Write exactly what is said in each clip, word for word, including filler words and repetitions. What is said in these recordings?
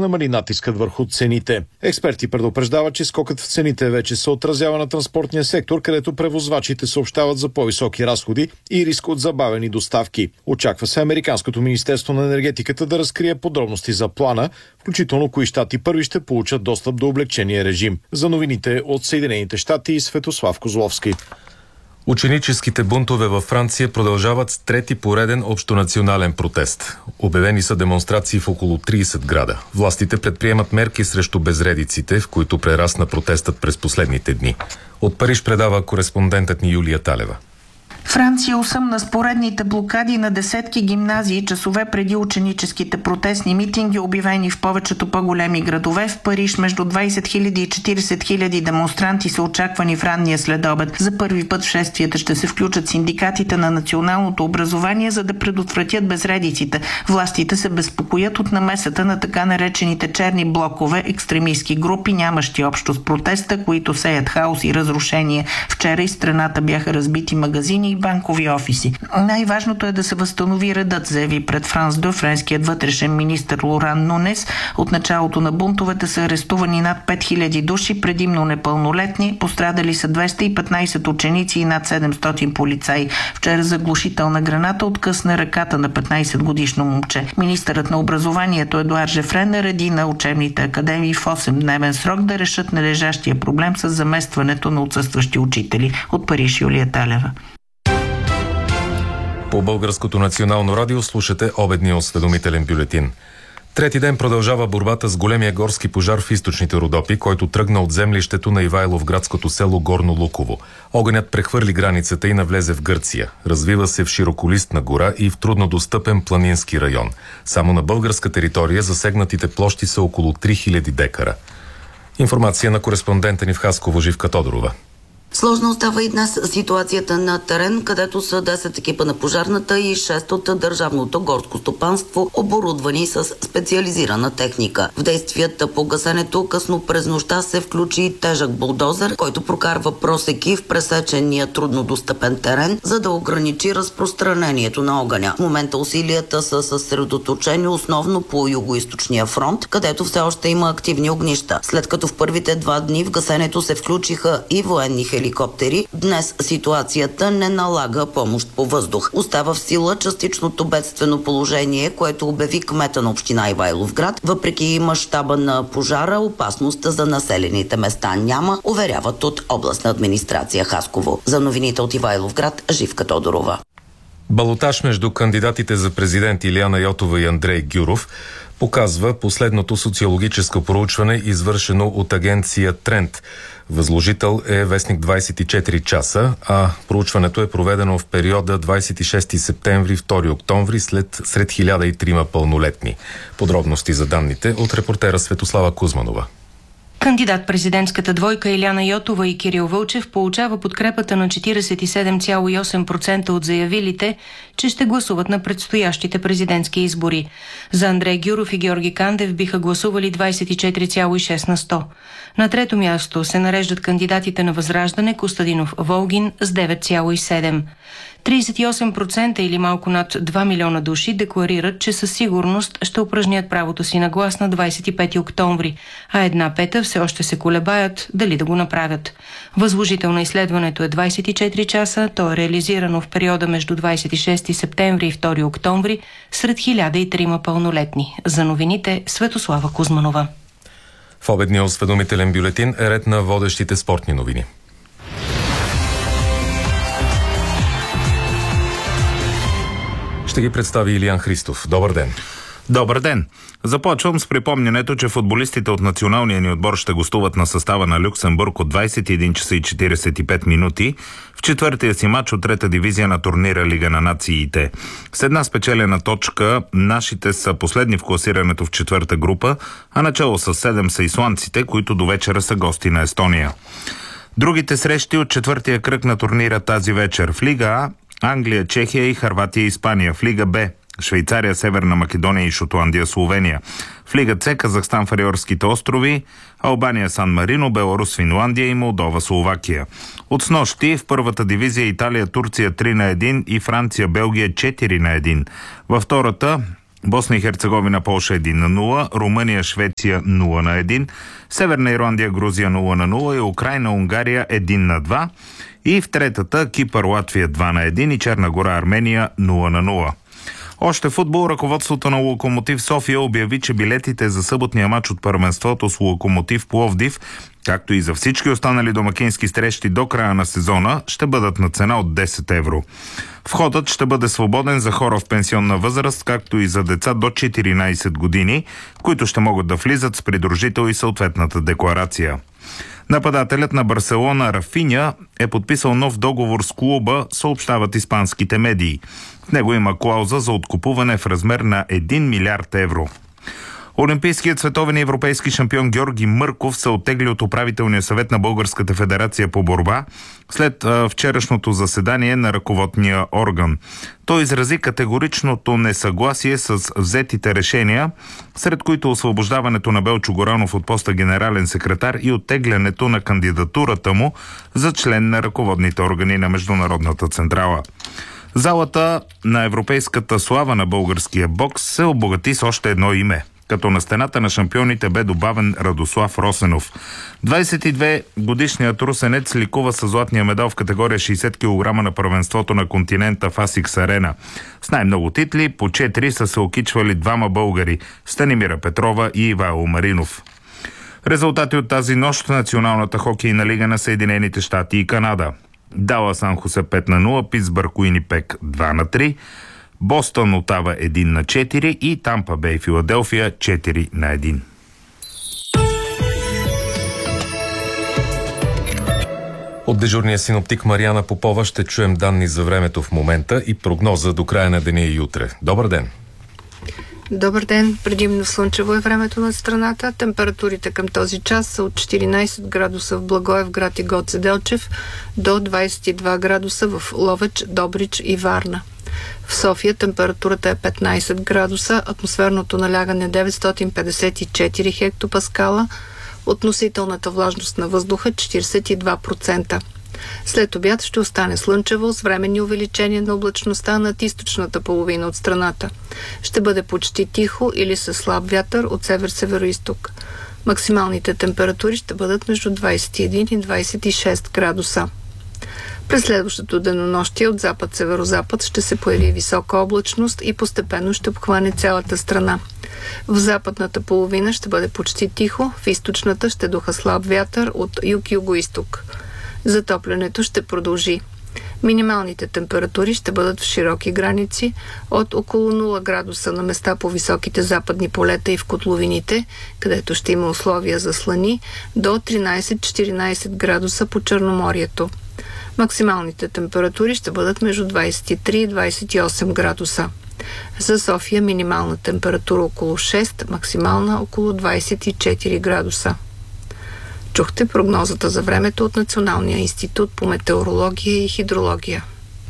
намали натискът върху цените. Експерти предупреждават, че скокът в цените вече се отразява на транспортния сектор, където превозвачите съобщават за по-високи разходи и риск от забавени доставки. Очаква се Американското министерство на енергетиката да разкрие подробности за плана, включително кои щати първи ще получат достъп до облегчения режим. За новините от Съединените щати, Светослав Козловски. Ученическите бунтове във Франция продължават с трети пореден общонационален протест. Обявени са демонстрации в около трийсет града. Властите предприемат мерки срещу безредиците, в които прерасна протестът през последните дни. От Париж предава кореспондентът ни Юлия Талева. Франция осъмна с поредните блокади на десетки гимназии часове преди ученическите протестни митинги, обявени в повечето по-големи градове. В Париж между двайсет хиляди и четирийсет хиляди демонстранти са очаквани в ранния следобед. За първи път в шествията ще се включат синдикатите на националното образование, за да предотвратят безредиците. Властите се безпокоят от намесата на така наречените черни блокове, екстремистски групи, нямащи общо с протеста, които сеят хаос и разрушение. Вчера из страната бяха разбити магазини и банкови офиси. Най-важното е да се възстанови редът, заяви пред Франс две френският вътрешен министър Лоран Нунес. От началото на бунтовете са арестувани над пет хиляди души, предимно непълнолетни. Пострадали са двеста и петнайсет ученици и над седемстотин полицаи. Вчера заглушителна граната откъсна ръката на петнайсетгодишно момче. Министърът на образованието Едуард Жефре нареди на учебните академии в осемдневен срок да решат належащия проблем с заместването на отсъстващи учители. От Париж, Юлия Талева. По Българското национално радио слушате обедния осведомителен бюлетин. Трети ден продължава борбата с големия горски пожар в източните Родопи, който тръгна от землището на Ивайловградското село Горно Луково. Огънят прехвърли границата и навлезе в Гърция. Развива се в широколистна гора и в труднодостъпен планински район. Само на българска територия засегнатите площи са около три хиляди декара. Информация на кореспондента ни в Хасково Живка Тодорова. Сложно остава и днес ситуацията на терен, където са десет екипа на пожарната и шест от държавното горско стопанство, оборудвани с специализирана техника. В действията по гасенето късно през нощта се включи тежък булдозер, който прокарва просеки в пресечения труднодостъпен терен, за да ограничи разпространението на огъня. В момента усилията са съсредоточени основно по югоизточния фронт, където все още има активни огнища. След като в първите два дни в гасенето се включиха и военни хеликоптери, хеликоптери, днес ситуацията не налага помощ по въздух. Остава в сила частичното бедствено положение, което обяви кмета на община Ивайловград. Въпреки мащаба на пожара, опасност за населените места няма, уверяват от областна администрация Хасково. За новините от Ивайловград, Живка Тодорова. Балотаж между кандидатите за президент Илияна Йотова и Андрей Гюров показва последното социологическо проучване, извършено от агенция Тренд. Възложител е вестник двайсет и четири часа, а проучването е проведено в периода двайсет и шести септември – втори октомври след, сред хиляда и трима пълнолетни. Подробности за данните от репортера Светослава Кузманова. Кандидат-президентската двойка Илияна Йотова и Кирил Вълчев получава подкрепата на четирийсет и седем цяло и осем процента от заявилите, че ще гласуват на предстоящите президентски избори. За Андрей Гюров и Георги Кандев биха гласували двайсет и четири цяло и шест на сто. На трето място се нареждат кандидатите на Възраждане Костадинов Волгин с девет цяло и седем. трийсет и осем процента или малко над два милиона души декларират, че със сигурност ще упражнят правото си на глас на двайсет и пети октомври, а една пета все още се колебаят дали да го направят. Възложител на изследването е двайсет и четири часа, то е реализирано в периода между двайсет и шести септември и втори октомври сред хиляда и трима пълнолетни. За новините Светослава Кузманова. В обедния осведомителен бюлетин е ред на водещите спортни новини. Ще ги представи Илиян Христов. Добър ден! Добър ден! Започвам с припомнянето, че футболистите от националния ни отбор ще гостуват на състава на Люксембург от двайсет и един часа и четирийсет и пет минути в четвъртия си матч от трета дивизия на турнира Лига на нациите. С една спечелена точка нашите са последни в класирането в четвърта група, а начало с седем са исландците, които до вечера са гости на Естония. Другите срещи от четвъртия кръг на турнира тази вечер в Лига А: Англия, Чехия и Хърватия, Испания. В Лига Б Швейцария, Северна Македония и Шотландия, Словения. В Лига С Казахстан, Фариорските острови, Албания, Сан Марино, Беларус, Финландия и Молдова, Словакия. От снощи в първата дивизия Италия, Турция три на един и Франция, Белгия четири на един. Във втората Босна и Херцеговина, Полша едно на нула, Румъния, Швеция нула на едно, Северна Ирландия, Грузия нула на нула и Украйна, Унгария едно на два. И в третата Кипър, Латвия два на едно и Черна гора, Армения нула на нула. Още футбол, ръководството на Локомотив София обяви, че билетите за съботния матч от първенството с Локомотив Пловдив, както и за всички останали домакински срещи до края на сезона, ще бъдат на цена от десет евро. Входът ще бъде свободен за хора в пенсионна възраст, както и за деца до четиринайсет години, които ще могат да влизат с придружител и съответната декларация. Нападателят на Барселона Рафиня е подписал нов договор с клуба, съобщават испанските медии. В него има клауза за откупуване в размер на един милиард евро. Олимпийският световен и европейски шампион Георги Мърков се оттегли от управителния съвет на Българската федерация по борба след а, вчерашното заседание на ръководния орган. Той изрази категоричното несъгласие с взетите решения, сред които освобождаването на Белчо Горанов от поста генерален секретар и оттеглянето на кандидатурата му за член на ръководните органи на Международната централа. Залата на европейската слава на българския бокс се обогати с още едно име, като на стената на шампионите бе добавен Радослав Росенов. двайсет и две годишният русенец ликува със златния медал в категория шейсет килограма на първенството на континента в Асикс Арена. С най-много титли, по четири са се окичвали двама българи – Станимира Петрова и Ивайло Маринов. Резултати от тази нощ в Националната хокейна лига на Съединените щати и Канада. Далас Сан Хосе пет на нула, Питсбърг Уинипек два на три, Бостън Отава едно на четири и Тампа Бей Филаделфия четири на едно. От дежурния синоптик Мариана Попова ще чуем данни за времето в момента и прогноза до края на деня и утре. Добър ден! Добър ден! Предимно слънчево е времето на страната. Температурите към този час са от четиринайсет градуса в Благоевград и Гоце Делчев до двайсет и два градуса в Ловеч, Добрич и Варна. В София температурата е петнайсет градуса, атмосферното налягане деветстотин петдесет и четири хектопаскала, относителната влажност на въздуха четирийсет и два процента. След обяд ще остане слънчево с временни увеличения на облачността над източната половина от страната. Ще бъде почти тихо или със слаб вятър от север-североизток. Максималните температури ще бъдат между двайсет и един и двайсет и шест градуса. През следващото денонощие от запад-северозапад ще се появи висока облачност и постепенно ще обхване цялата страна. В западната половина ще бъде почти тихо, в източната ще духа слаб вятър от юг-югоизток. Затоплянето ще продължи. Минималните температури ще бъдат в широки граници от около нула градуса на места по високите западни полета и в котловините, където ще има условия за слани, до тринайсет-четиринайсет градуса по Черноморието. Максималните температури ще бъдат между двайсет и три и двайсет и осем градуса. За София минимална температура около шест, максимална около двайсет и четири градуса. Чухте прогнозата за времето от Националния институт по метеорология и хидрология.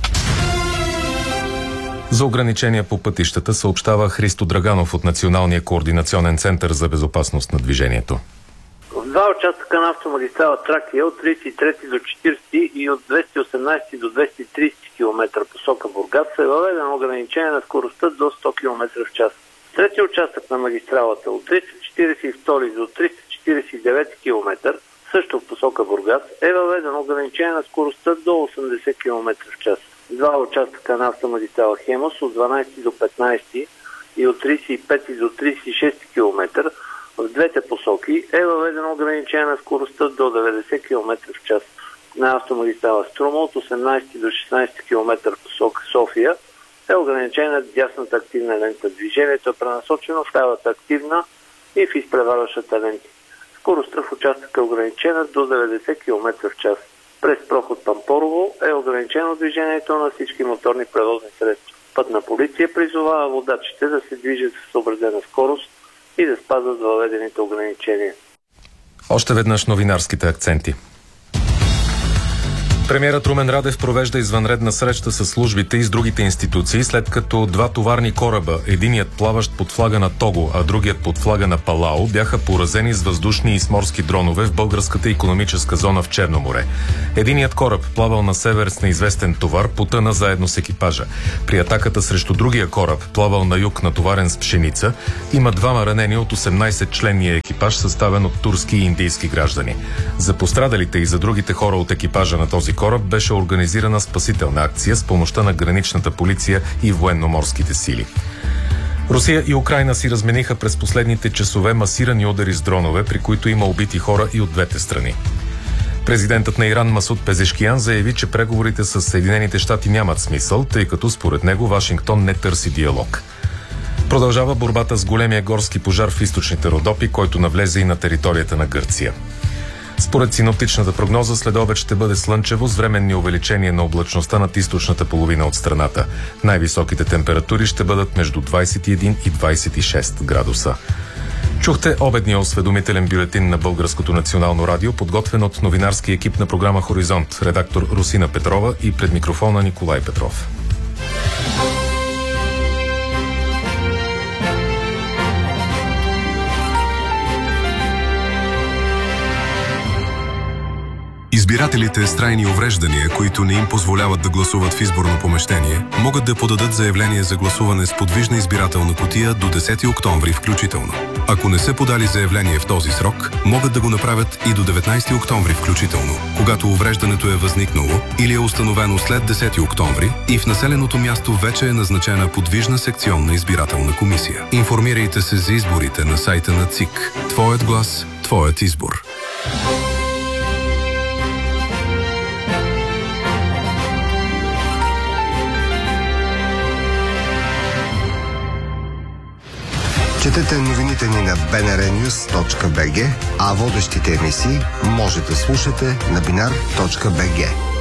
За ограничения по пътищата съобщава Христо Драганов от Националния координационен център за безопасност на движението. В два участъка на автомагистрала Тракия от трийсет и трети до четирийсети и от двеста и осемнайсети до двеста и трийсети километра посока Бургас е въведено ограничение на скоростта до сто километра в час. В третия участък на магистралата от триста четирийсет и втори до триста четирийсет и девети километър, също в посока Бургас, е въведено ограничение на скоростта до осемдесет километра в час. Два участъка на автомагистрала Хемос от дванайсети до петнайсети и от трийсет и пети до трийсет и шести километър в двете посоки е въведено ограничение на скоростта до деветдесет километра в час. На автомагистрала Струма от осемнайсети до шестнайсети километра в посока София е ограничение на дясната активна лента. Движението е пренасочено в лявата активна и в изпреварващата ленти. Скоростта в участъка е ограничена до деветдесет километра в час. През проход Пампорово е ограничено движението на всички моторни превозни средства. Пътна полиция призовава водачите да се движат с съобразена скорост и да спазват въведените ограничения. Още веднъж новинарските акценти. Премиерът Румен Радев провежда извънредна среща с службите и с другите институции, след като два товарни кораба, единият плаващ под флага на Того, а другият под флага на Палао, бяха поразени с въздушни и с морски дронове в българската икономическа зона в Черно море. Единият кораб, плавал на север с неизвестен товар, потъна заедно с екипажа. При атаката срещу другия кораб, плавал на юг, натоварен с пшеница, има двама ранени от осемнайсетчленния екипаж, съставен от турски и индийски граждани. За пострадалите и за другите хора от екипажа на този кораб беше организирана спасителна акция с помощта на граничната полиция и военноморските сили. Русия и Украйна си размениха през последните часове масирани удари с дронове, при които има убити хора и от двете страни. Президентът на Иран Масуд Пезешкиян заяви, че преговорите с Съединените щати нямат смисъл, тъй като според него Вашингтон не търси диалог. Продължава борбата с големия горски пожар в източните Родопи, който навлезе и на територията на Гърция. Според синоптичната прогноза, след обед ще бъде слънчево с временни увеличения на облачността над източната половина от страната. Най-високите температури ще бъдат между двайсет и един и двайсет и шест градуса. Чухте обедния осведомителен бюлетин на Българското национално радио, подготвен от новинарски екип на програма Хоризонт, редактор Русина Петрова и пред микрофона Николай Петров. Избирателите с трайни увреждания, които не им позволяват да гласуват в изборно помещение, могат да подадат заявление за гласуване с подвижна избирателна кутия до десети октомври включително. Ако не са подали заявление в този срок, могат да го направят и до деветнайсети октомври включително, когато увреждането е възникнало или е установено след десети октомври и в населеното място вече е назначена подвижна секционна избирателна комисия. Информирайте се за изборите на сайта на ЦИК. Твоят глас, твоят избор. Четете новините ни на би ен ар нюс точка би джи, а водещите емисии може да слушате на бинар точка би джи.